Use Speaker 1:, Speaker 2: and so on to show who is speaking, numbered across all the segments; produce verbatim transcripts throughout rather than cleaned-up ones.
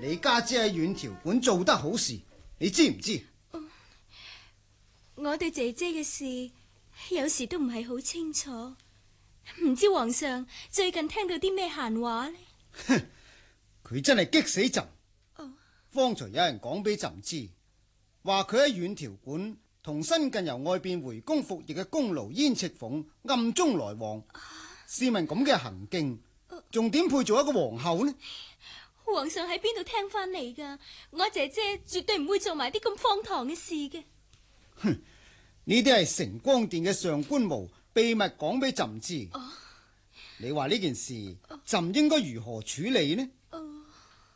Speaker 1: 你家姐喺遠條館做得好事，你知唔知？
Speaker 2: 嗯、我對姐姐嘅事有時都唔係好清楚，唔知皇上最近聽到啲咩閒話呢？
Speaker 1: 哼，佢真係激死朕。
Speaker 2: 哦，
Speaker 1: 方才有人講俾朕知，話佢喺遠條館同新近由外邊回宮服役嘅功勞燕赤鳳暗中來往。試問咁嘅行徑，仲點配做一個皇后呢？
Speaker 2: 皇上喺邊度聽翻嚟噶？我姐姐絕對唔會做埋啲咁荒唐嘅事嘅。
Speaker 1: 哼，呢啲係承光殿嘅上官毛秘密講俾朕知。哦，你話呢件事，朕應該如何處理呢？
Speaker 2: 哦，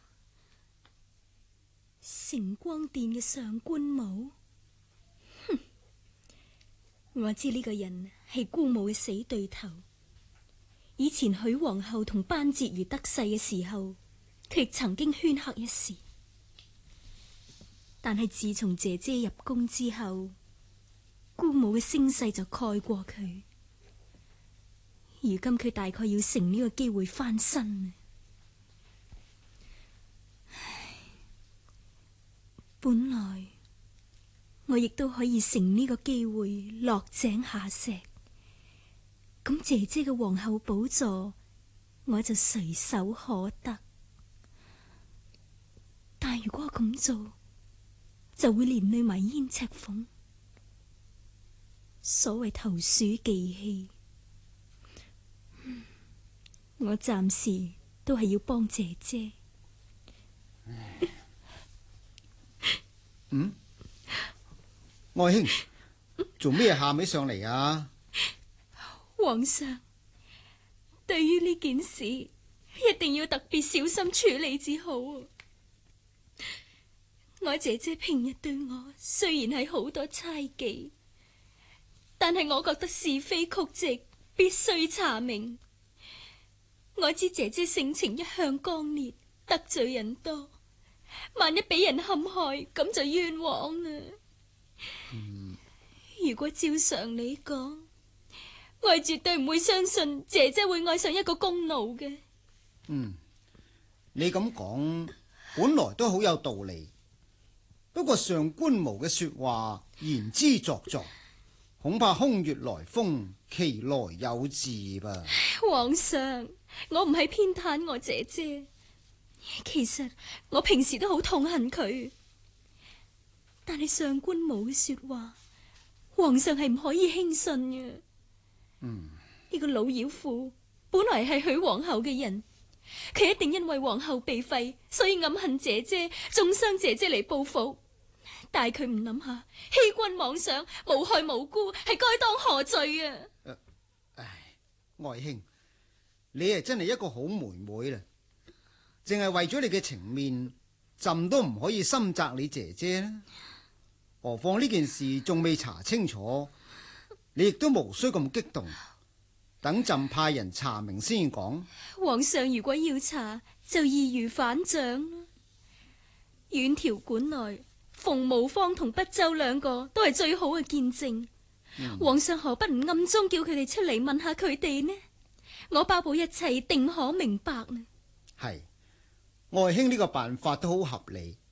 Speaker 2: 承光殿嘅上官毛，哼，我知呢個人係姑母嘅死對頭。以前許皇后同班婕妤得勢嘅時候，佢亦曾經煊黑一時。但係自從姐姐入宮之後，姑母嘅聲勢就蓋過佢。如今佢大概要乘呢個機會翻身。唉，本來我亦都可以乘呢個機會落井下石。咁姐姐嘅皇后寶座，我就隨手可得。但如果我咁做，就會連累埋燕赤鳳。所謂投鼠忌器，我暫時都係要幫姐姐。
Speaker 1: 嗯，愛卿，做咩喊起上嚟啊？
Speaker 2: 皇上，對於呢件事，一定要特別小心處理至好。我姐姐平日對我雖然係好多猜忌，但係我覺得是非曲直必須查明。我知姐姐性情一向剛烈，得罪人多，萬一俾人陷害，咁就冤枉啦。嗯、如果照常理講，我係絕對唔會相信姐姐會愛上一個宮奴嘅。
Speaker 1: 嗯，你咁講本來都好有道理，不過上官毛嘅說話言之鑿鑿，恐怕空穴來風，其來有自吧。
Speaker 2: 皇上，我唔係偏袒我姐姐，其實我平時都好痛恨佢，但係上官毛嘅說話，皇上係唔可以輕信嘅。
Speaker 1: 嗯，
Speaker 2: 呢個老妖婦本來係許皇后嘅人，佢一定因為皇后被廢，所以暗恨姐姐，中傷姐姐嚟報復。但係佢唔諗下，欺君妄想，無害無辜，係該當何罪啊？
Speaker 1: 呃、唉，愛卿，你係真係一個好妹妹啦，淨係為咗你嘅情面，朕都唔可以深責你姐姐啦。何況呢件事仲未查清楚，你亦都無需咁激動，等朕派人查明先講。
Speaker 2: 皇上如果要查，就易如反掌。遠條館內，馮無芳同畢州兩個都係最好嘅見證。嗯、皇上何不唔暗中叫佢哋出嚟問下佢哋呢？我包保一切定可明白呢。
Speaker 1: 係，愛卿呢個辦法都好合理，